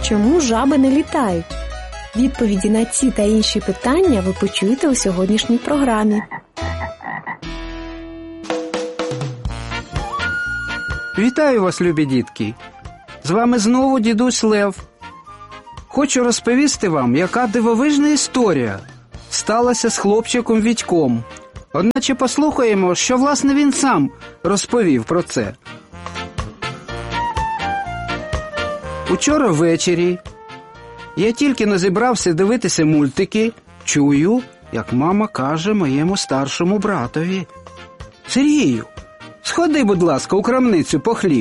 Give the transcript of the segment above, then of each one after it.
Чому жаби не літають? Відповіді на ці та інші питання ви почуєте у сьогоднішній програмі. Вітаю вас, любі дітки! З вами знову дідусь Лев. Хочу розповісти вам, яка дивовижна історія сталася з хлопчиком Вітьком. Одначе послухаємо, що, власне, він сам розповів про це. Учора ввечері я тільки не зібрався дивитися мультики, чую, як мама каже моєму старшому братові: «Сергію, сходи, будь ласка, у крамницю по хліб».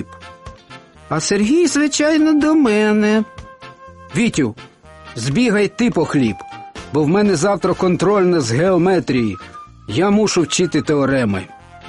А Сергій, звичайно, до мене: «Вітю, збігай ти по хліб, бо в мене завтра контрольна з геометрії. Я мушу вчити теореми».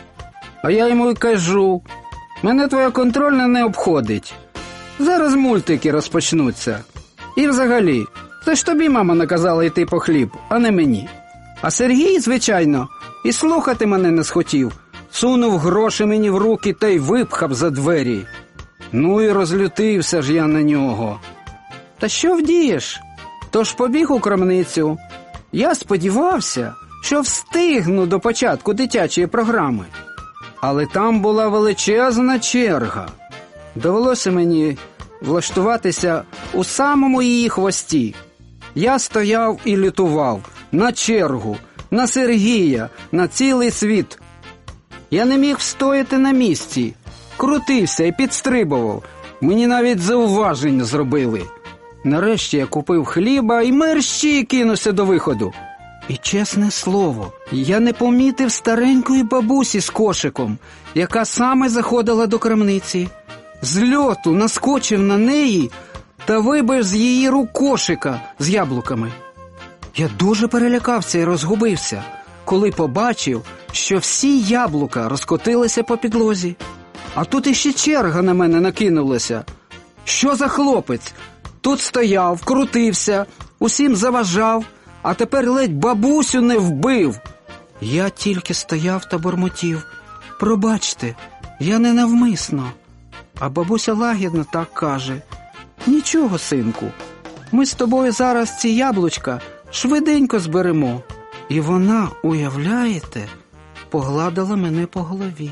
А я йому й кажу: «Мене твоя контрольна не обходить. Зараз мультики розпочнуться. І взагалі, це ж тобі мама наказала йти по хліб, а не мені». А Сергій, звичайно, і слухати мене не схотів. Сунув гроші мені в руки та й випхав за двері. Ну і розлютився ж я на нього. Та що вдієш? Тож побіг у крамницю. Я сподівався, що встигну до початку дитячої програми. Але там була величезна черга. Довелося мені влаштуватися у самому її хвості. Я стояв і лютував на чергу, на Сергія, на цілий світ. Я не міг встояти на місці, крутився і підстрибував. Мені навіть зауваження зробили. Нарешті я купив хліба і мерщій кинувся до виходу. І, чесне слово, я не помітив старенької бабусі з кошиком, яка саме заходила до крамниці. З льоту наскочив на неї та вибив з її рук кошика з яблуками. Я дуже перелякався і розгубився, коли побачив, що всі яблука розкотилися по підлозі. А тут іще черга на мене накинулася. Що за хлопець? Тут стояв, крутився, усім заважав, а тепер ледь бабусю не вбив. Я тільки стояв та бурмотів: «Пробачте, я не навмисно». А бабуся лагідно так каже: «Нічого, синку, ми з тобою зараз ці яблучка швиденько зберемо». І вона, уявляєте, погладила мене по голові.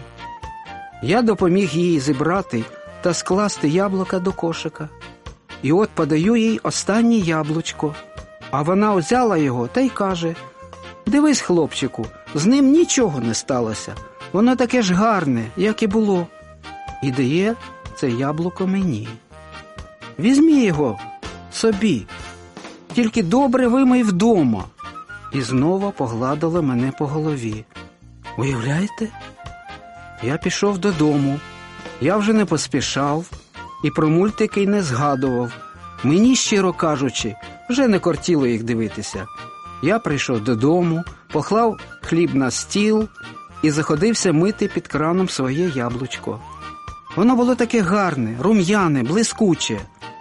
Я допоміг їй зібрати та скласти яблука до кошика. І от подаю їй останнє яблучко. А вона взяла його та й каже: «Дивись, хлопчику, з ним нічого не сталося. Воно таке ж гарне, як і було». І дає це яблуко мені. «Візьмі його собі, тільки добре вимий вдома». І знову погладила мене по голові. Уявляєте? Я пішов додому. Я вже не поспішав і про мультики й не згадував. Мені, щиро кажучи, вже не кортіло їх дивитися. Я прийшов додому, поклав хліб на стіл і заходився мити під краном своє яблучко. Воно було таке гарне, рум'яне, блискуче.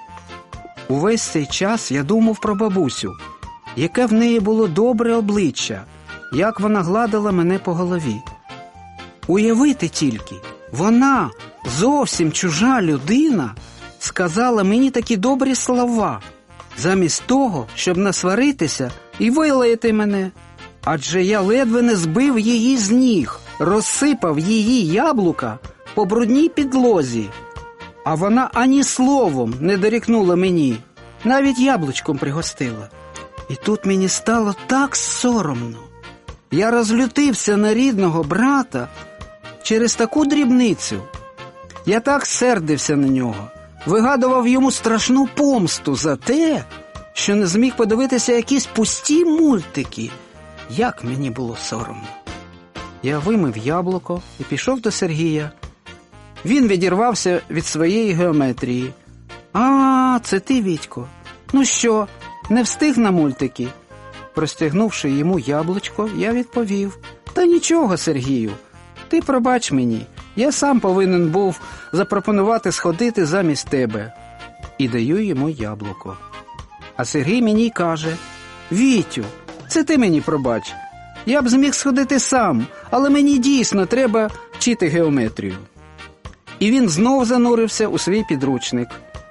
Увесь цей час я думав про бабусю, яке в неї було добре обличчя, як вона гладила мене по голові. Уявити тільки, вона, зовсім чужа людина, сказала мені такі добрі слова, замість того, щоб насваритися і вилаяти мене. Адже я ледве не збив її з ніг, розсипав її яблука по брудній підлозі. А вона ані словом не дорікнула мені, навіть яблучком пригостила. І тут мені стало так соромно. Я розлютився на рідного брата через таку дрібницю. Я так сердився на нього, вигадував йому страшну помсту за те, що не зміг подивитися якісь пусті мультики. Як мені було соромно. Я вимив яблуко і пішов до Сергія. Він відірвався від своєї геометрії. «А, це ти, Вітько? Ну що, не встиг на мультики?» Простягнувши йому яблучко, я відповів: «Та нічого, Сергію, ти пробач мені, я сам повинен був запропонувати сходити замість тебе». І даю йому яблуко. А Сергій мені каже: «Вітю, це ти мені пробач. Я б зміг сходити сам, але мені дійсно треба вчити геометрію». І він знов занурився у свій підручник.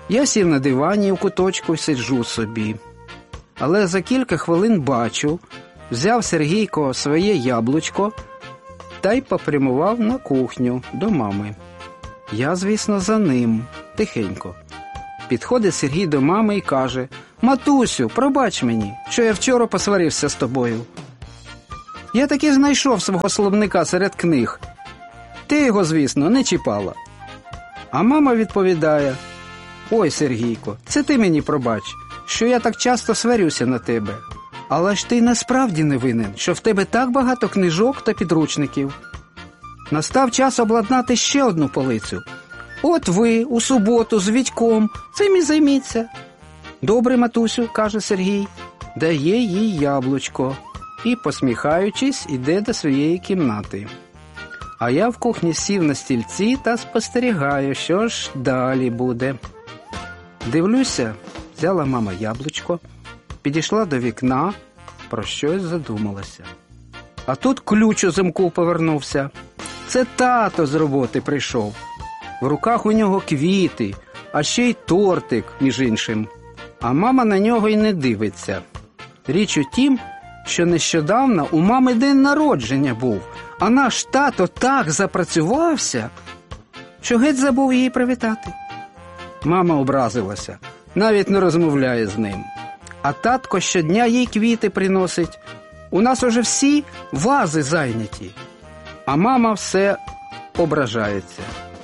Я сів на дивані у куточку і сиджу собі. Але за кілька хвилин бачу, взяв Сергійко своє яблучко та й попрямував на кухню до мами. Я, звісно, за ним, тихенько. Підходить Сергій до мами і каже: «Матусю, пробач мені, що я вчора посварився з тобою. Я таки знайшов свого словника серед книг. Ти його, звісно, не чіпала». А мама відповідає: «Ой, Сергійко, це ти мені пробач, що я так часто сварюся на тебе. Але ж ти насправді не винен, що в тебе так багато книжок та підручників. Настав час обладнати ще одну полицю. От ви у суботу з Вітьком цим і займіться». «Добре, матусю», – каже Сергій, дає їй яблучко і, посміхаючись, іде до своєї кімнати. А я в кухні сів на стільці та спостерігаю, що ж далі буде. Дивлюся, взяла мама яблучко, підійшла до вікна, про щось задумалася. А тут ключ у замку повернувся. Це тато з роботи прийшов. В руках у нього квіти, а ще й тортик, між іншим. А мама на нього й не дивиться. Річ у тім, що нещодавно у мами день народження був, а наш тато так запрацювався, що геть забув її привітати. Мама образилася, навіть не розмовляє з ним. А татко щодня їй квіти приносить. У нас уже всі вази зайняті. А мама все ображається.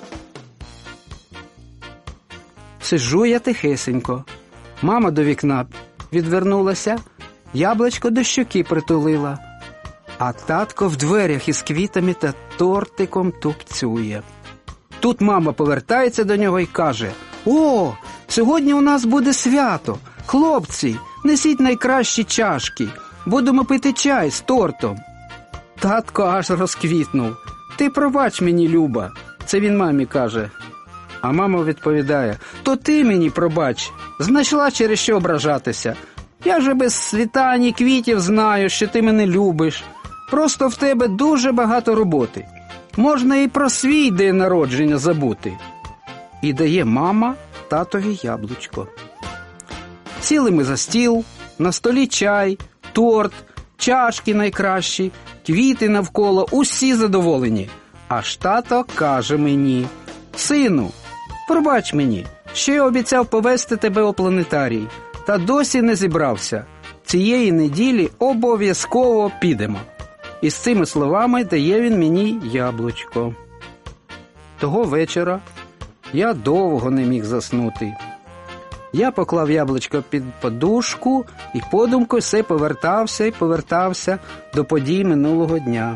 Сиджу я тихесенько. Мама до вікна відвернулася, яблучко до щоки притулила. А татко в дверях із квітами та тортиком тупцює. Тут мама повертається до нього і каже: «О, сьогодні у нас буде свято. Хлопці, несіть найкращі чашки. Будемо пити чай з тортом». Татко аж розквітнув. «Ти пробач мені, Люба», – це він мамі каже. А мама відповідає: «То ти мені пробач, знайшла через що ображатися. Я же без світань і квітів знаю, що ти мене любиш. Просто в тебе дуже багато роботи. Можна і про свій день народження забути». І дає мама татові яблучко. Сіли ми за стіл, на столі чай, торт, чашки найкращі, квіти навколо, усі задоволені. Аж тато каже мені: «Сину, пробач мені, ще я обіцяв повезти тебе у планетарій, та досі не зібрався. Цієї неділі обов'язково підемо». І з цими словами дає він мені яблучко. Того вечора я довго не міг заснути. Я поклав яблучко під подушку і подумки все повертався і повертався до подій минулого дня.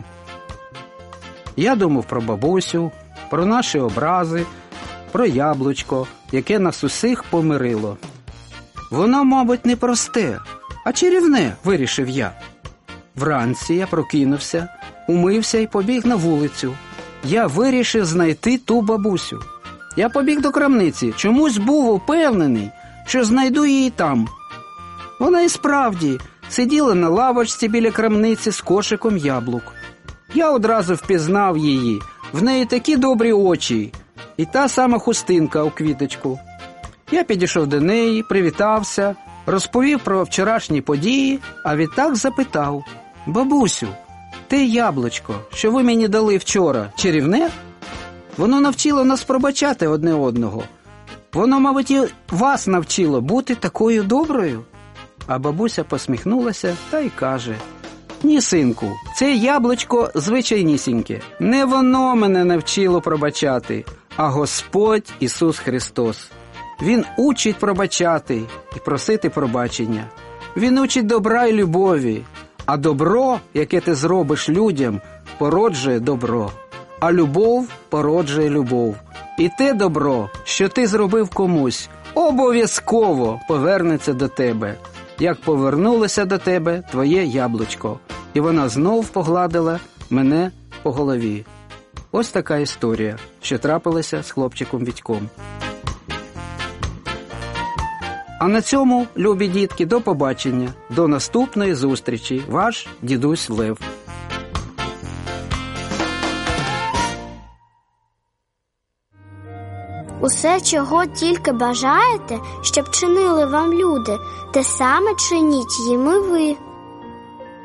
Я думав про бабусю, про наші образи, про яблучко, яке нас усіх помирило. Воно, мабуть, не просте, а чарівне, вирішив я. Вранці я прокинувся, умився і побіг на вулицю. Я вирішив знайти ту бабусю. Я побіг до крамниці, чомусь був упевнений, що знайду її там. Вона і справді сиділа на лавочці біля крамниці з кошиком яблук. Я одразу впізнав її, в неї такі добрі очі і та сама хустинка у квіточку. Я підійшов до неї, привітався, розповів про вчорашні події, а відтак запитав: «Бабусю, те яблучко, що ви мені дали вчора, чарівне? Воно навчило нас пробачати одне одного. Воно, мабуть, і вас навчило бути такою доброю?» А бабуся посміхнулася та й каже: «Ні, синку, це яблучко звичайнісіньке. Не воно мене навчило пробачати, а Господь Ісус Христос. Він учить пробачати і просити пробачення. Він учить добра і любові. А добро, яке ти зробиш людям, породжує добро. А любов породжує любов. І те добро, що ти зробив комусь, обов'язково повернеться до тебе, як повернулося до тебе твоє яблучко». І вона знов погладила мене по голові. Ось така історія, що трапилася з хлопчиком Вітьком. А на цьому, любі дітки, до побачення, до наступної зустрічі. Ваш дідусь Лев. Усе, чого тільки бажаєте, щоб чинили вам люди, те саме чиніть їм і ви.